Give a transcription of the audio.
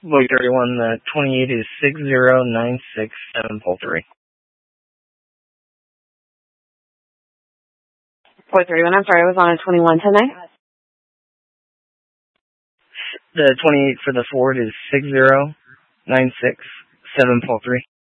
Boy 31, the 28 is 60967, pole 3. Boy 31, I'm sorry, I was on a 21 tonight. The 28 for the Ford is 60967, pole 3.